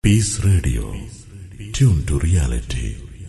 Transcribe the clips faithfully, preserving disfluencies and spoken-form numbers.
Piece radio, tune to reality.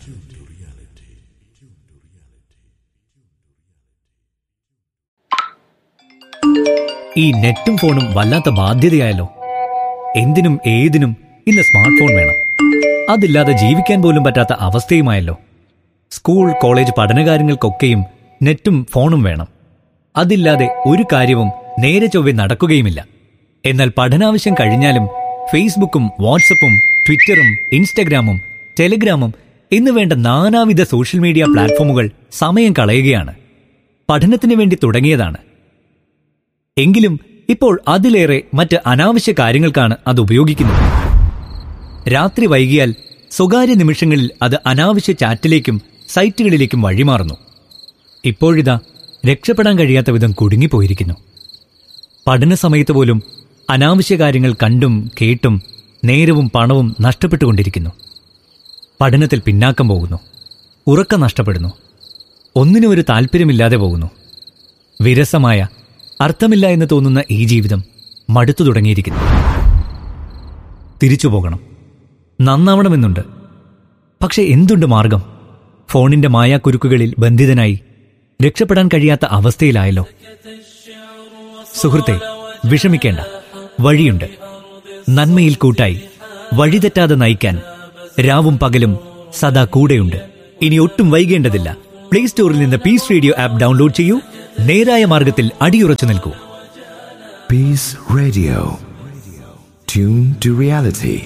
ഈ നെറ്റും ഫോണും വല്ലാത്ത ബാധ്യതയായല്ലോ. എന്തിനും ഏതിനും ഇന്ന് സ്മാർട്ട് ഫോൺ വേണം. അതില്ലാതെ ജീവിക്കാൻ പോലും പറ്റാത്ത അവസ്ഥയുമായല്ലോ. സ്കൂൾ കോളേജ് പഠനകാര്യങ്ങൾക്കൊക്കെയും നെറ്റും ഫോണും വേണം. അതില്ലാതെ ഒരു കാര്യവും നേരെ ചൊവ്വെ നടക്കുകയുമില്ല. എന്നാൽ പഠനാവശ്യം കഴിഞ്ഞാലും ഫേസ്ബുക്കും വാട്സപ്പും ട്വിറ്ററും ഇൻസ്റ്റഗ്രാമും ടെലിഗ്രാമും എന്ന് വേണ്ട നാനാവിധ സോഷ്യൽ മീഡിയ പ്ലാറ്റ്ഫോമുകൾ സമയം കളയുകയാണ്. പഠനത്തിന് വേണ്ടി തുടങ്ങിയതാണ്. എങ്കിലും ഇപ്പോൾ അതിലേറെ മറ്റ് അനാവശ്യ കാര്യങ്ങൾക്കാണ് അത് ഉപയോഗിക്കുന്നത്. രാത്രി വൈകിയാൽ സ്വകാര്യ നിമിഷങ്ങളിൽ അത് അനാവശ്യ ചാറ്റിലേക്കും സൈറ്റുകളിലേക്കും വഴിമാറുന്നു. ഇപ്പോഴിതാ രക്ഷപ്പെടാൻ കഴിയാത്ത വിധം കുടുങ്ങിപ്പോയിരിക്കുന്നു. പഠന സമയത്ത് പോലും അനാവശ്യ കാര്യങ്ങൾ കണ്ടും കേട്ടും നേരവും പണവും നഷ്ടപ്പെട്ടുകൊണ്ടിരിക്കുന്നു. പഠനത്തിൽ പിന്നാക്കം പോകുന്നു. ഉറക്കം നഷ്ടപ്പെടുന്നു. ഒന്നിനും ഒരു താല്പര്യമില്ലാതെ പോകുന്നു. വിരസമായ, അർത്ഥമില്ല എന്ന് തോന്നുന്ന ഈ ജീവിതം മടുത്തു തുടങ്ങിയിരിക്കുന്നു. തിരിച്ചു പോകണം, നന്നാവണമെന്നുണ്ട്. പക്ഷെ എന്തുണ്ട് മാർഗം? ഫോണിന്റെ മായാക്കുരുക്കുകളിൽ ബന്ധിതനായി രക്ഷപ്പെടാൻ കഴിയാത്ത അവസ്ഥയിലായല്ലോ. സുഹൃത്തെ, വിഷമിക്കേണ്ട, വഴിയുണ്ട്. നന്മയിൽ കൂട്ടായി വഴിതെറ്റാതെ നയിക്കാൻ രാവും പകലും സദാ കൂടെയുണ്ട്. ഇനി ഒട്ടും വൈകേണ്ടതില്ല. പ്ലേ സ്റ്റോറിൽ നിന്ന് പീസ് റേഡിയോ ആപ്പ് ഡൗൺലോഡ് ചെയ്യൂ. നേരായ മാർഗത്തിൽ അടിയുറച്ചു നിൽക്കൂ. Piece radio, tune to reality.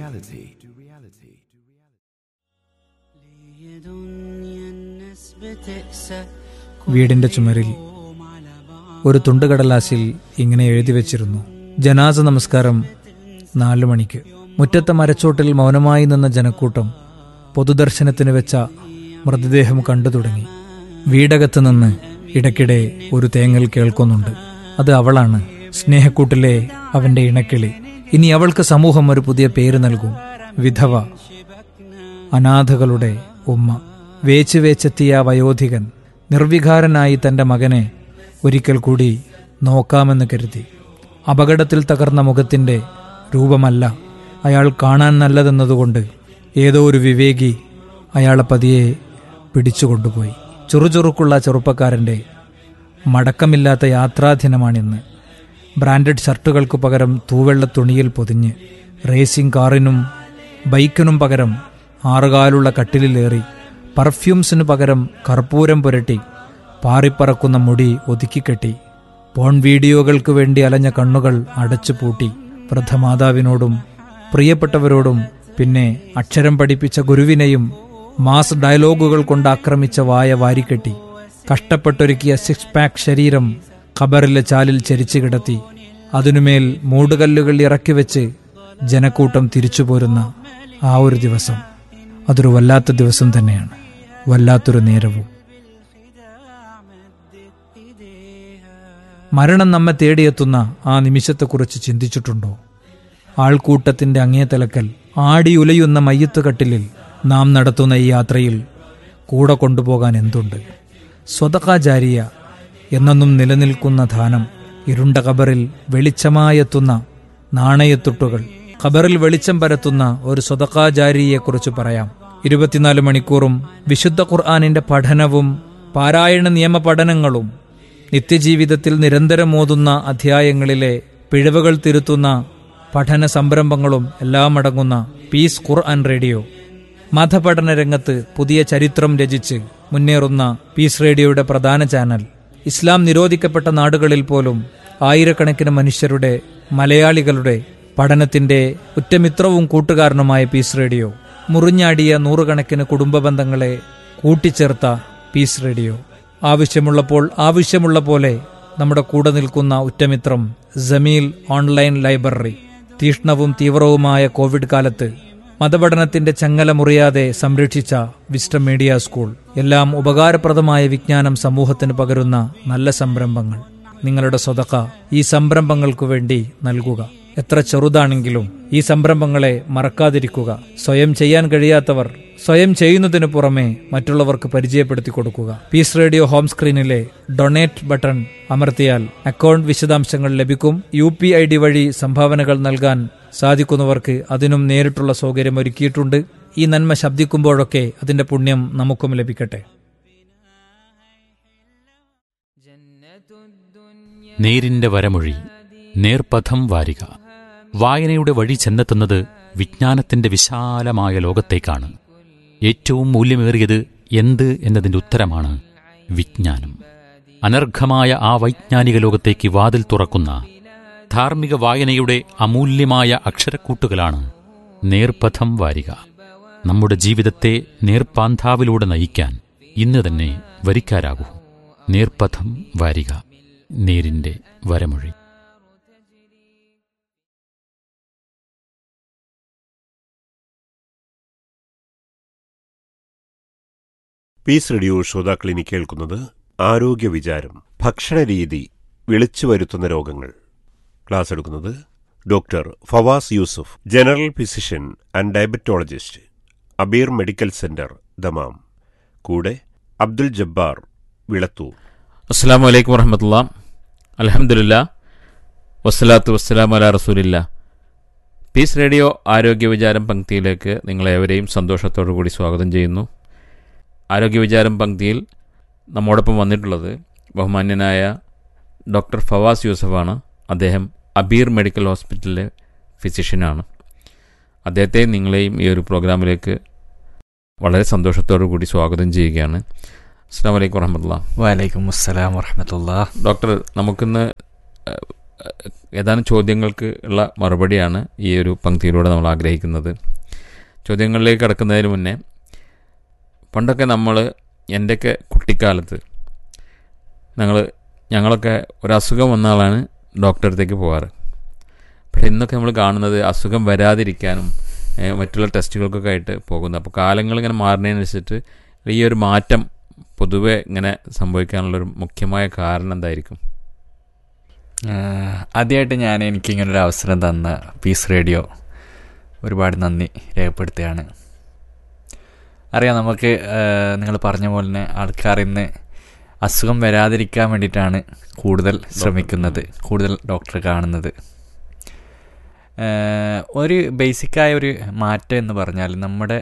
വീടിന്റെ ചുമരിൽ ഒരു തുണ്ടുകടലാസിൽ ഇങ്ങനെ എഴുതി വെച്ചിരുന്നു: ജനാസ നമസ്കാരം നാലു മണിക്ക്. മുറ്റത്തെ മരച്ചോട്ടിൽ മൗനമായി നിന്ന ജനക്കൂട്ടം പൊതുദർശനത്തിന് വെച്ച മൃതദേഹം കണ്ടു തുടങ്ങി. വീടകത്ത് നിന്ന് ഇടയ്ക്കിടെ ഒരു തേങ്ങൽ കേൾക്കുന്നുണ്ട്. അത് അവളാണ്, സ്നേഹക്കൂട്ടിലെ അവന്റെ ഇണക്കിളി. ഇനി അവൾക്ക് സമൂഹം ഒരു പുതിയ പേര് നൽകും: വിധവ, അനാഥകളുടെ ഉമ്മ. വേച്ച് വേച്ചെത്തിയ വയോധികൻ നിർവികാരനായി തന്റെ മകനെ ഒരിക്കൽ കൂടി നോക്കാമെന്ന് കരുതി. അപകടത്തിൽ തകർന്ന മുഖത്തിന്റെ രൂപമല്ല അയാൾ കാണാൻ നല്ലതെന്നതുകൊണ്ട് ഏതോ ഒരു വിവേകി അയാളെ പതിയെ പിടിച്ചുകൊണ്ടുപോയി. ചുറുചുറുക്കുള്ള ചെറുപ്പക്കാരന്റെ മടക്കമില്ലാത്ത യാത്രാദിനമാണിന്ന്. ബ്രാൻഡഡ് ഷർട്ടുകൾക്ക് പകരം തൂവെള്ള തുണിയിൽ പൊതിഞ്ഞ്, റേസിംഗ് കാറിനും ബൈക്കിനും പകരം ആറുകാലുള്ള കട്ടിലിലേറി, പെർഫ്യൂംസിനു പകരം കർപ്പൂരം പുരട്ടി, പാറിപ്പറക്കുന്ന മുടി ഒതുക്കിക്കെട്ടി, പോൺ വീഡിയോകൾക്ക് വേണ്ടി അലഞ്ഞ കണ്ണുകൾ അടച്ചുപൂട്ടി, വൃദ്ധമാതാവിനോടും പ്രിയപ്പെട്ടവരോടും പിന്നെ അക്ഷരം പഠിപ്പിച്ച ഗുരുവിനെയും മാസ് ഡയലോഗുകൾ കൊണ്ട് ആക്രമിച്ച വായ വാരിക്കെട്ടി, കഷ്ടപ്പെട്ടൊരുക്കിയ സിക്സ് പാക്ക് ശരീരം ഖബറിലെ ചാലിൽ ചരിച്ചു കിടത്തി, അതിനുമേൽ മൂടുകല്ലുകൾ ഇറക്കിവെച്ച് ജനക്കൂട്ടം തിരിച്ചുപോരുന്ന ആ ഒരു ദിവസം, അതൊരു വല്ലാത്ത ദിവസം തന്നെയാണ്. വല്ലാത്തൊരു നേരവും. മരണം നമ്മെ തേടിയെത്തുന്ന ആ നിമിഷത്തെക്കുറിച്ച് ചിന്തിച്ചിട്ടുണ്ടോ? ആൾക്കൂട്ടത്തിന്റെ അങ്ങേതലക്കൽ ആടിയുലയുന്ന മയ്യത്തുകട്ടിലിൽ നാം നടത്തുന്ന ഈ യാത്രയിൽ കൂടെ കൊണ്ടുപോകാൻ എന്തുണ്ട്? സ്വതഖാ ജാരിയ, എന്നെന്നും നിലനിൽക്കുന്ന ദാനം. ഇരുണ്ട ഖബറിൽ വെളിച്ചമായെത്തുന്ന നാണയത്തുട്ടുകൾ. ഖബറിൽ വെളിച്ചം പരത്തുന്ന ഒരു സ്വതഖാ ജാരിയെക്കുറിച്ച് പറയാം. ഇരുപത്തിനാല് മണിക്കൂറും വിശുദ്ധ ഖുർആനിന്റെ പഠനവും പാരായണ നിയമ പഠനങ്ങളും നിത്യജീവിതത്തിൽ നിരന്തരം ഓതുന്ന അധ്യായങ്ങളിലെ പിഴവുകൾ തിരുത്തുന്ന പഠന സംരംഭങ്ങളും എല്ലാം അടങ്ങുന്ന പീസ് ഖുർആൻ റേഡിയോ. മതപഠന രംഗത്ത് പുതിയ ചരിത്രം രചിച്ച് മുന്നേറുന്ന പീസ് റേഡിയോയുടെ പ്രധാന ചാനൽ. ഇസ്ലാം നിരോധിക്കപ്പെട്ട നാടുകളിൽ പോലും ആയിരക്കണക്കിന് മനുഷ്യരുടെ, മലയാളികളുടെ പഠനത്തിന്റെ ഉറ്റമിത്രവും കൂട്ടുകാരനുമായ പീസ് റേഡിയോ. മുറിഞ്ഞാടിയ നൂറുകണക്കിന് കുടുംബ ബന്ധങ്ങളെ കൂട്ടിച്ചേർത്ത പീസ് റേഡിയോ. ആവശ്യമുള്ളപ്പോൾ ആവശ്യമുള്ള പോലെ നമ്മുടെ കൂടെ നിൽക്കുന്ന ഉറ്റമിത്രം ജമീൽ ഓൺലൈൻ ലൈബ്രറി. തീഷ്ണവും തീവ്രവുമായ കോവിഡ് കാലത്ത് മതപഠനത്തിന്റെ ചങ്ങല മുറിയാതെ സംരക്ഷിച്ച വിസ്റ്റം മീഡിയ സ്കൂൾ. എല്ലാം ഉപകാരപ്രദമായ വിജ്ഞാനം സമൂഹത്തിന് പകരുന്ന നല്ല സംരംഭങ്ങൾ. നിങ്ങളുടെ സ്വതഖ ഈ സംരംഭങ്ങൾക്കു വേണ്ടി നൽകുക. എത്ര ചെറുതാണെങ്കിലും ഈ സംരംഭങ്ങളെ മറക്കാതിരിക്കുക. സ്വയം ചെയ്യാൻ കഴിയാത്തവർ സ്വയം ചെയ്യുന്നതിനു പുറമെ മറ്റുള്ളവർക്ക് പരിചയപ്പെടുത്തി കൊടുക്കുക. Piece radio home സ്ക്രീനിലെ donate button അമർത്തിയാൽ അക്കൗണ്ട് വിശദാംശങ്ങൾ ലഭിക്കും. യു പി ഐ ഡി വഴി സംഭാവനകൾ നൽകാൻ സാധിക്കുന്നവർക്ക് അതിനും നേരിട്ടുള്ള സൗകര്യം ഒരുക്കിയിട്ടുണ്ട്. ഈ നന്മ ശബ്ദിക്കുമ്പോഴൊക്കെ അതിന്റെ പുണ്യം നമുക്കും ലഭിക്കട്ടെ. നേരിന്റെ വരമൊഴി, നേർപഥം വാരിക. വായനയുടെ വഴി ചെന്നെത്തുന്നത് വിജ്ഞാനത്തിന്റെ വിശാലമായ ലോകത്തേക്കാണ്. ഏറ്റവും മൂല്യമേറിയത് എന്ത് എന്നതിന്റെ ഉത്തരമാണ് വിജ്ഞാനം. അനർഘമായ ആ വൈജ്ഞാനിക ലോകത്തേക്ക് വാതിൽ തുറക്കുന്ന ധാർമ്മിക വായനയുടെ അമൂല്യമായ അക്ഷരക്കൂട്ടുകളാണ് നേർപഥം വാരിക. നമ്മുടെ ജീവിതത്തെ നേർപ്പാന്താവിലൂടെ നയിക്കാൻ ഇന്ന് തന്നെ വരിക്കാരാകൂ. നേർപഥം വാരിക, നേരിന്റെ വരമൊഴി. പീസ് റേഡിയോ ശ്രോതാക്കൾ ഇനി കേൾക്കുന്നത് ആരോഗ്യ വിചാരം, ഭക്ഷണരീതി വിളിച്ചു വരുത്തുന്ന രോഗങ്ങൾ. ക്ലാസ് എടുക്കുന്നത് doctor Fawaz Yusuf, general physician and diabetologist, Abir medical centre, Dammam. കൂടെ അബ്ദുൽ ജബ്ബാർ, വിളത്തൂർ. അസ്സലാമു അലൈക്കും വറഹ്മത്തുള്ളാഹി. അൽഹംദുലില്ലാ വസ്സലാത്തു വസ്സലാമു അലാ റസൂലില്ലാ. പീസ് റേഡിയോ ആരോഗ്യ വിചാരം പങ്ക്തിയിലേക്ക് നിങ്ങളേവരെയും സന്തോഷത്തോടു കൂടി സ്വാഗതം ചെയ്യുന്നു. ആരോഗ്യ വിചാരം പങ്ക്തിയിൽ നമ്മോടൊപ്പം വന്നിട്ടുള്ളത് ബഹുമാന്യനായ ഡോക്ടർ ഫവാസ് യൂസഫാണ്. അദ്ദേഹം അബീർ മെഡിക്കൽ ഹോസ്പിറ്റലിലെ ഫിസിഷ്യനാണ്. അദ്ദേഹത്തെ നിങ്ങളെയും ഈ ഒരു പ്രോഗ്രാമിലേക്ക് വളരെ സന്തോഷത്തോടു കൂടി സ്വാഗതം ചെയ്യുകയാണ്. അസ്സലാമു അലൈക്കും വറഹ്മത്തുള്ളാഹി. വഅലൈക്കും അസ്സലാം വറഹ്മത്തുള്ളാഹി. ഡോക്ടർ, നമുക്കിന്ന് ഏതാനും ചോദ്യങ്ങൾക്ക് ഉള്ള മറുപടിയാണ് ഈ ഒരു പങ്ക്തിയിലൂടെ നമ്മൾ ആഗ്രഹിക്കുന്നത്. ചോദ്യങ്ങളിലേക്ക് കടക്കുന്നതിന് മുന്നേ, പണ്ടൊക്കെ നമ്മൾ, എൻ്റെയൊക്കെ കുട്ടിക്കാലത്ത് ഞങ്ങൾ ഞങ്ങളൊക്കെ ഒരസുഖം വന്ന ആളാണ് ഡോക്ടറെ അടുത്തേക്ക് പോകാറ്. പക്ഷേ ഇന്നൊക്കെ നമ്മൾ കാണുന്നത് അസുഖം വരാതിരിക്കാനും മറ്റുള്ള ടെസ്റ്റുകൾക്കൊക്കെ ആയിട്ട് പോകുന്നത്. അപ്പോൾ കാലങ്ങളിങ്ങനെ മാറുന്നതിനനുസരിച്ചിട്ട് ഈ ഒരു മാറ്റം പൊതുവെ ഇങ്ങനെ സംഭവിക്കാനുള്ളൊരു മുഖ്യമായ കാരണം എന്തായിരിക്കും? ആദ്യമായിട്ട് ഞാൻ എനിക്കിങ്ങനൊരു അവസരം തന്ന പീസ് റേഡിയോ ഒരുപാട് നന്ദി രേഖപ്പെടുത്തുകയാണ്. അറിയാം, നമുക്ക് നിങ്ങൾ പറഞ്ഞ പോലെ തന്നെ ആൾക്കാർ ഇന്ന് അസുഖം വരാതിരിക്കാൻ വേണ്ടിയിട്ടാണ് കൂടുതൽ ശ്രമിക്കുന്നത്, കൂടുതൽ ഡോക്ടറെ കാണുന്നത്. ഒരു ബേസിക്കായ ഒരു മാറ്റം എന്ന് പറഞ്ഞാൽ, നമ്മുടെ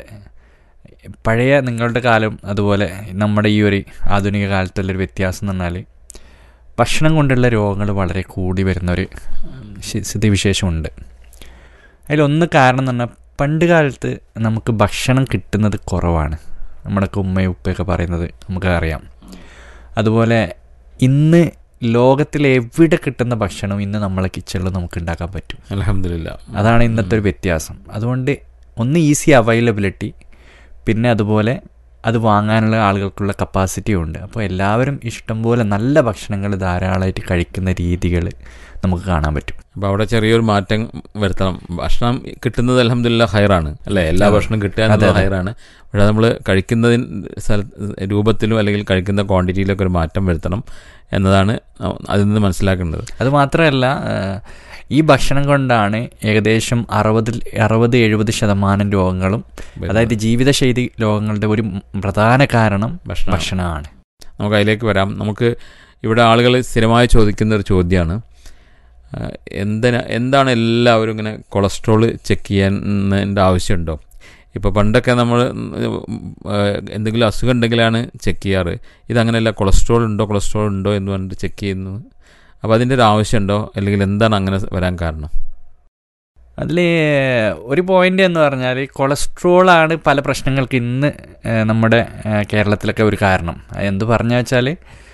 പഴയ നിങ്ങളുടെ കാലം അതുപോലെ നമ്മുടെ ഈ ഒരു ആധുനിക കാലത്തുള്ളൊരു വ്യത്യാസം എന്ന് പറഞ്ഞാൽ ഭക്ഷണം കൊണ്ടുള്ള രോഗങ്ങൾ വളരെ കൂടി വരുന്നൊരു സ്ഥിതിവിശേഷമുണ്ട്. അതിലൊന്ന് കാരണം എന്ന് പറഞ്ഞാൽ, പണ്ട് കാലത്ത് നമുക്ക് ഭക്ഷണം കിട്ടുന്നത് കുറവാണ്. നമ്മുടെയൊക്കെ ഉമ്മയും ഉപ്പയൊക്കെ പറയുന്നത് നമുക്കറിയാം. അതുപോലെ ഇന്ന് ലോകത്തിൽ എവിടെ കിട്ടുന്ന ഭക്ഷണം ഇന്ന് നമ്മളെ കിച്ചണിൽ നമുക്ക് ഉണ്ടാക്കാൻ പറ്റും. അൽഹംദുലില്ലാ. അതാണ് ഇന്നത്തെ ഒരു വ്യത്യാസം. അതുകൊണ്ട് ഒന്ന് ഈസി അവൈലബിലിറ്റി, പിന്നെ അതുപോലെ അത് വാങ്ങാനുള്ള ആളുകൾക്കുള്ള കപ്പാസിറ്റിയും ഉണ്ട്. അപ്പോൾ എല്ലാവരും ഇഷ്ടംപോലെ നല്ല ഭക്ഷണങ്ങൾ ധാരാളമായിട്ട് കഴിക്കുന്ന രീതികൾ നമുക്ക് കാണാൻ പറ്റും. അപ്പോൾ അവിടെ ചെറിയൊരു മാറ്റം വരുത്തണം. ഭക്ഷണം കിട്ടുന്നത് അൽഹംദുലില്ലാ ഹൈറാണ്, അല്ലേ? എല്ലാ ഭക്ഷണം കിട്ടുക എന്നുള്ളത് ഹൈറാണ്. പക്ഷേ നമ്മൾ കഴിക്കുന്നതിന് സ്ഥല രൂപത്തിലും അല്ലെങ്കിൽ കഴിക്കുന്ന ക്വാണ്ടിറ്റിയിലൊക്കെ ഒരു മാറ്റം വരുത്തണം എന്നതാണ് അതിൽ നിന്ന് മനസ്സിലാക്കേണ്ടത്. അതുമാത്രമല്ല, ഈ ഭക്ഷണം കൊണ്ടാണ് ഏകദേശം അറുപത് അറുപത് എഴുപത് ശതമാനം രോഗങ്ങളും, അതായത് ജീവിതശൈലി രോഗങ്ങളുടെ ഒരു പ്രധാന കാരണം ഭക്ഷണമാണ്. നമുക്ക് അതിലേക്ക് വരാം. നമുക്ക് ഇവിടെ ആളുകൾ സ്ഥിരമായി ചോദിക്കുന്ന ഒരു ചോദ്യമാണ്, എന്തിനാ എന്താണ് എല്ലാവരും ഇങ്ങനെ കൊളസ്ട്രോൾ ചെക്ക് ചെയ്യാൻ്റെ ആവശ്യമുണ്ടോ? ഇപ്പോൾ പണ്ടൊക്കെ നമ്മൾ എന്തെങ്കിലും അസുഖം ഉണ്ടെങ്കിലാണ് ചെക്ക് ചെയ്യാറ്. ഇതങ്ങനെയല്ല, കൊളസ്ട്രോൾ ഉണ്ടോ കൊളസ്ട്രോൾ ഉണ്ടോ എന്ന് പറഞ്ഞിട്ട് ചെക്ക് ചെയ്യുന്നു. അപ്പോൾ അതിൻ്റെ ഒരു ആവശ്യമുണ്ടോ, അല്ലെങ്കിൽ എന്താണ് അങ്ങനെ വരാൻ കാരണം? അതിൽ ഒരു പോയിൻ്റ് എന്ന് പറഞ്ഞാൽ, കൊളസ്ട്രോളാണ് പല പ്രശ്നങ്ങൾക്ക് ഇന്ന് നമ്മുടെ കേരളത്തിലൊക്കെ ഒരു കാരണം. എന്ത് പറഞ്ഞു വെച്ചാൽ,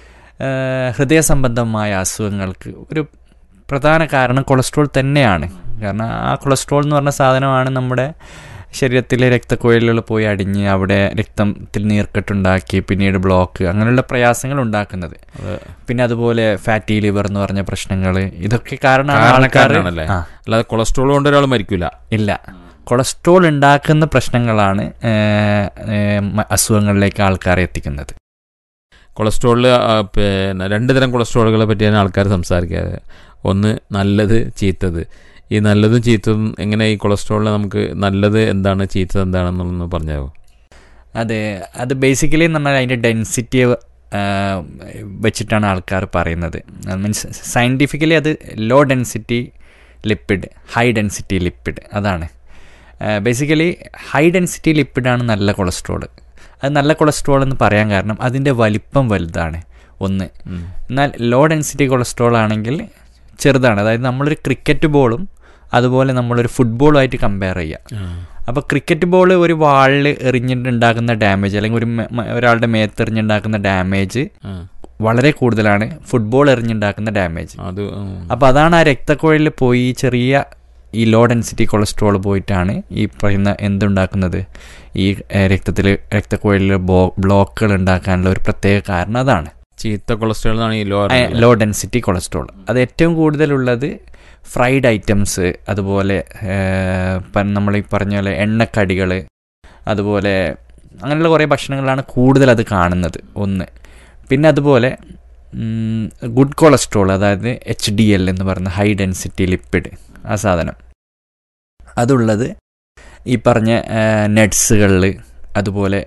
ഹൃദയ സംബന്ധമായ അസുഖങ്ങൾക്ക് ഒരു പ്രധാന കാരണം കൊളസ്ട്രോൾ തന്നെയാണ്. കാരണം ആ കൊളസ്ട്രോൾ എന്ന് പറഞ്ഞ സാധനമാണ് നമ്മുടെ ശരീരത്തിലെ രക്തക്കുഴലുകൾ പോയി അടിഞ്ഞ് അവിടെ രക്തത്തിൽ നീർക്കെട്ടുണ്ടാക്കി പിന്നീട് ബ്ലോക്ക് അങ്ങനെയുള്ള പ്രയാസങ്ങൾ ഉണ്ടാക്കുന്നത്. പിന്നെ അതുപോലെ ഫാറ്റി ലിവർ എന്ന് പറഞ്ഞ പ്രശ്നങ്ങൾ, ഇതൊക്കെ കാരണക്കാരാണല്ലേ. അല്ലാതെ കൊളസ്ട്രോൾ കൊണ്ട് ഒരാൾ മരിക്കില്ല. ഇല്ല, കൊളസ്ട്രോൾ ഉണ്ടാക്കുന്ന പ്രശ്നങ്ങളാണ് അസുഖങ്ങളിലേക്ക് ആൾക്കാരെ എത്തിക്കുന്നത്. കൊളസ്ട്രോളിൽ പിന്നെ രണ്ട് തരം കൊളസ്ട്രോളുകളെ പറ്റിയാണ് ആൾക്കാർ സംസാരിക്കാറ്. ഒന്ന് നല്ലത്, ചീത്തത്. ഈ നല്ലതും ചീത്തതും എങ്ങനെ ഈ കൊളസ്ട്രോളിന് നമുക്ക് നല്ലത് എന്താണ് ചീത്തത് എന്താണെന്നൊന്ന് പറഞ്ഞാവോ? അതെ, അത് ബേസിക്കലി എന്ന് പറഞ്ഞാൽ അതിൻ്റെ ഡെൻസിറ്റി വെച്ചിട്ടാണ് ആൾക്കാർ പറയുന്നത്. മീൻസ് സയൻറ്റിഫിക്കലി അത് law density lipid, high density lipid, അതാണ് ബേസിക്കലി. ഹൈ ഡെൻസിറ്റി ലിപ്പിഡാണ് നല്ല കൊളസ്ട്രോൾ. അത് നല്ല കൊളസ്ട്രോൾ എന്ന് പറയാൻ കാരണം അതിൻ്റെ വലിപ്പം വലുതാണ് ഒന്ന്. എന്നാൽ ലോ ഡെൻസിറ്റി കൊളസ്ട്രോൾ ആണെങ്കിൽ ചെറുതാണ്. അതായത് നമ്മളൊരു ക്രിക്കറ്റ് ബോളും അതുപോലെ നമ്മളൊരു ഫുട്ബോളുമായിട്ട് കമ്പയർ ചെയ്യുക. അപ്പോൾ ക്രിക്കറ്റ് ബോൾ ഒരു വാളിൽ എറിഞ്ഞിട്ടുണ്ടാക്കുന്ന ഡാമേജ് അല്ലെങ്കിൽ ഒരു ഒരാളുടെ മേത്ത് എറിഞ്ഞുണ്ടാക്കുന്ന ഡാമേജ് വളരെ കൂടുതലാണ് ഫുട്ബോൾ എറിഞ്ഞുണ്ടാക്കുന്ന ഡാമേജ്. അത് അപ്പോൾ അതാണ് ആ രക്തക്കുഴലിൽ പോയി ചെറിയ ഈ ലോ ഡെൻസിറ്റി കൊളസ്ട്രോൾ പോയിട്ടാണ് ഈ പറയുന്ന എന്തുണ്ടാക്കുന്നത്, ഈ രക്തത്തിൽ രക്തക്കുഴലിൽ ബോ ബ്ലോക്കുകൾ ഉണ്ടാക്കാനുള്ള ഒരു പ്രത്യേക കാരണം അതാണ്. ചീത്ത കൊളസ്ട്രോൾ എന്നാണ് ഈ ലോ ലോ ഡെൻസിറ്റി കൊളസ്ട്രോൾ. അത് ഏറ്റവും കൂടുതലുള്ളത് ഫ്രൈഡ് ഐറ്റംസ്, അതുപോലെ നമ്മൾ ഈ പറഞ്ഞ പോലെ എണ്ണക്കടികൾ, അതുപോലെ അങ്ങനെയുള്ള കുറേ ഭക്ഷണങ്ങളാണ് കൂടുതൽ അത് കാണുന്നത് ഒന്ന്. പിന്നെ അതുപോലെ ഗുഡ് കൊളസ്ട്രോൾ, അതായത് എച്ച് ഡി എൽ എന്ന് പറയുന്ന ഹൈ ഡെൻസിറ്റി ലിപ്പിഡ്, ആ സാധനം അതുള്ളത് ഈ പറഞ്ഞ നട്ട്സുകളിൽ, അതുപോലെ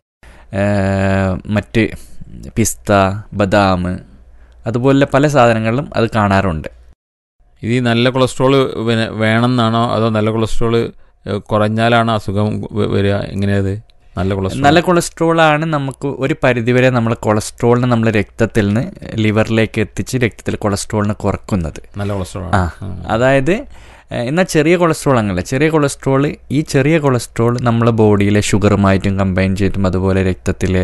മറ്റ് പിസ്ത, ബദാം, അതുപോലെ പല സാധനങ്ങളിലും അത് കാണാറുണ്ട്. ഇത് നല്ല കൊളസ്ട്രോൾ പിന്നെ വേണമെന്നാണോ അതോ നല്ല കൊളസ്ട്രോൾ കുറഞ്ഞാലാണോ അസുഖം വരിക? എങ്ങനെയത്? നല്ല കൊളസ്ട്രോൾ നല്ല കൊളസ്ട്രോളാണ് നമുക്ക് ഒരു പരിധിവരെ നമ്മൾ കൊളസ്ട്രോളിനെ നമ്മൾ രക്തത്തിൽ നിന്ന് ലിവറിലേക്ക് എത്തിച്ച് രക്തത്തിൽ കൊളസ്ട്രോളിനെ കുറക്കുന്നത് നല്ല കൊളസ്ട്രോൾ. ആ അതായത് എന്നാൽ ചെറിയ കൊളസ്ട്രോൾ അങ്ങനെയല്ല. ചെറിയ കൊളസ്ട്രോൾ ഈ ചെറിയ കൊളസ്ട്രോൾ നമ്മളെ ബോഡിയിലെ ഷുഗറുമായിട്ടും കമ്പൈൻ ചെയ്തും അതുപോലെ രക്തത്തിലെ